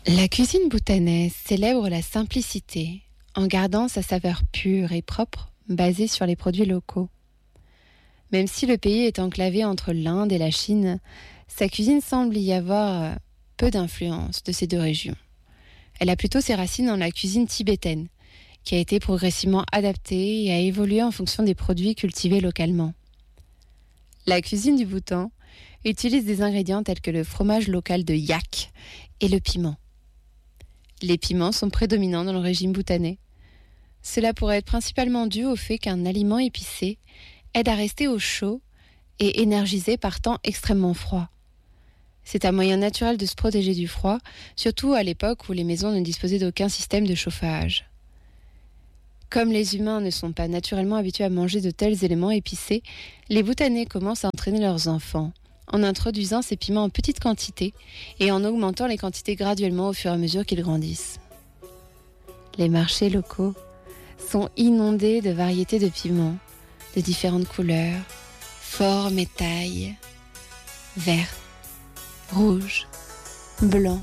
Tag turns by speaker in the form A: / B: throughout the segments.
A: La cuisine bhoutanaise célèbre la simplicité en gardant sa saveur pure et propre basée sur les produits locaux. Même si le pays est enclavé entre l'Inde et la Chine, sa cuisine semble y avoir peu d'influence de ces deux régions. Elle a plutôt ses racines dans la cuisine tibétaine, qui a été progressivement adaptée et a évolué en fonction des produits cultivés localement. La cuisine du Bhoutan utilise des ingrédients tels que le fromage local de yak et le piment. Les piments sont prédominants dans le régime bhoutanais. Cela pourrait être principalement dû au fait qu'un aliment épicé aide à rester au chaud et énergisé par temps extrêmement froid. C'est un moyen naturel de se protéger du froid, surtout à l'époque où les maisons ne disposaient d'aucun système de chauffage. Comme les humains ne sont pas naturellement habitués à manger de tels éléments épicés, les Bhoutanais commencent à entraîner leurs enfants en introduisant ces piments en petites quantités et en augmentant les quantités graduellement au fur et à mesure qu'ils grandissent. Les marchés locaux sont inondés de variétés de piments, de différentes couleurs, formes et tailles, verts, rouges, blancs.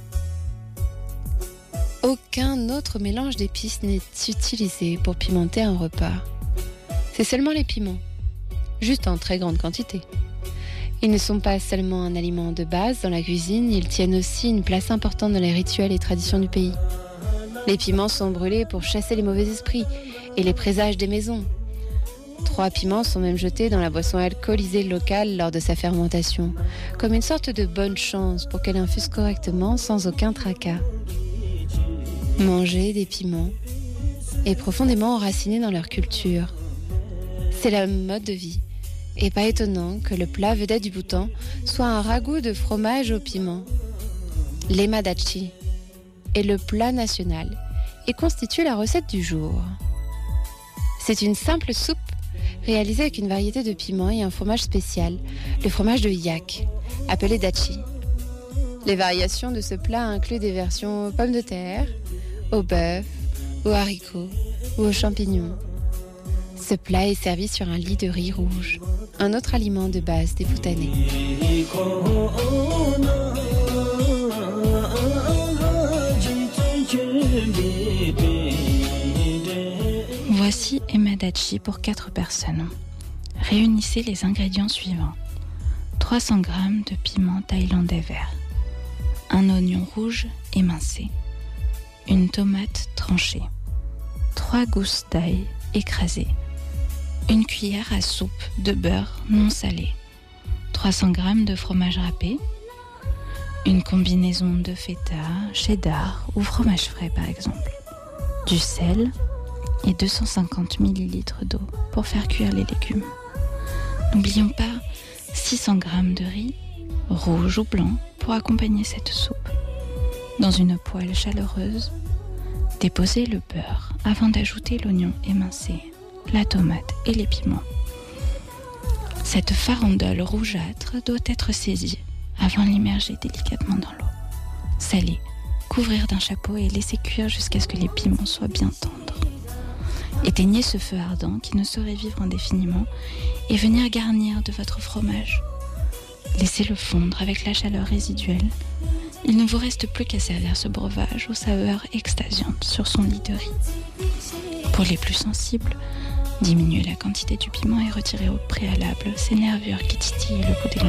A: Aucun autre mélange d'épices n'est utilisé pour pimenter un repas. C'est seulement les piments, juste en très grande quantité. Ils ne sont pas seulement un aliment de base dans la cuisine, ils tiennent aussi une place importante dans les rituels et traditions du pays. Les piments sont brûlés pour chasser les mauvais esprits et les présages des maisons. 3 piments sont même jetés dans la boisson alcoolisée locale lors de sa fermentation, comme une sorte de bonne chance pour qu'elle infuse correctement sans aucun tracas. Manger des piments est profondément enraciné dans leur culture. C'est la mode de vie. Et pas étonnant que le plat vedette du Bhoutan soit un ragoût de fromage au piment. L'emadachi est le plat national et constitue la recette du jour. C'est une simple soupe réalisée avec une variété de piments et un fromage spécial, le fromage de yak, appelé dachi. Les variations de ce plat incluent des versions aux pommes de terre, au bœuf, aux haricots ou aux champignons. Ce plat est servi sur un lit de riz rouge, un autre aliment de base des Bhoutanais.
B: Voici emadachi pour 4 personnes. Réunissez les ingrédients suivants. 300 g de piment thaïlandais vert, un oignon rouge émincé, une tomate tranchée, 3 gousses d'ail écrasées, une cuillère à soupe de beurre non salé, 300 g de fromage râpé, une combinaison de feta, cheddar ou fromage frais par exemple, du sel et 250 ml d'eau pour faire cuire les légumes. N'oublions pas 600 g de riz, rouge ou blanc, pour accompagner cette soupe. Dans une poêle chaleureuse, déposez le beurre avant d'ajouter l'oignon émincé, la tomate et les piments. Cette farandole rougeâtre doit être saisie avant de l'immerger délicatement dans l'eau. Saler, couvrir d'un chapeau et laisser cuire jusqu'à ce que les piments soient bien tendres. Éteignez ce feu ardent qui ne saurait vivre indéfiniment et venir garnir de votre fromage. Laissez-le fondre avec la chaleur résiduelle. Il ne vous reste plus qu'à servir ce breuvage aux saveurs extasiantes sur son lit de riz. Pour les plus sensibles, diminuez la quantité du piment et retirez au préalable ces nervures qui titillent le bout des langues.